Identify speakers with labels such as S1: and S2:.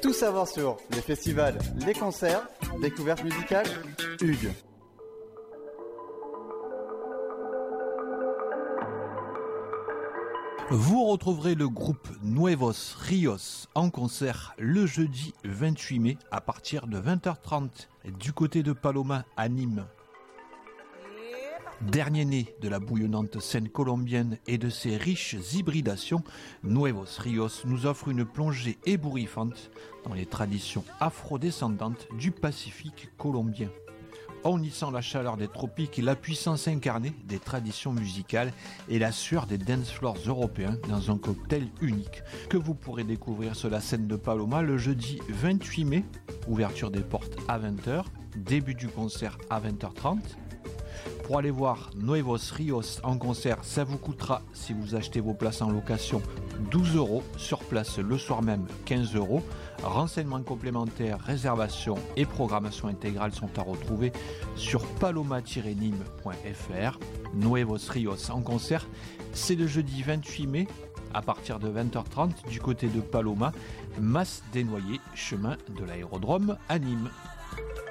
S1: Tout savoir sur les festivals, les concerts, découvertes musicales, Hugues.
S2: Vous retrouverez le groupe Nuevos Rios en concert le jeudi 28 mai à partir de 20h30 du côté de Paloma à Nîmes. Dernier né de la bouillonnante scène colombienne et de ses riches hybridations, Nuevos Rios nous offre une plongée ébouriffante dans les traditions afrodescendantes du Pacifique colombien. On y sent la chaleur des tropiques et la puissance incarnée des traditions musicales et la sueur des dance floors européens dans un cocktail unique que vous pourrez découvrir sur la scène de Paloma le jeudi 28 mai, ouverture des portes à 20h, début du concert à 20h30. Pour aller voir Nuevos Rios en concert, ça vous coûtera, si vous achetez vos places en location, 12 €, sur place le soir même 15 €. Renseignements complémentaires, réservations et programmation intégrale sont à retrouver sur paloma-nîmes.fr. Nuevos Rios en concert, c'est le jeudi 28 mai à partir de 20h30 du côté de Paloma, Mas des Noyers, chemin de l'aérodrome à Nîmes.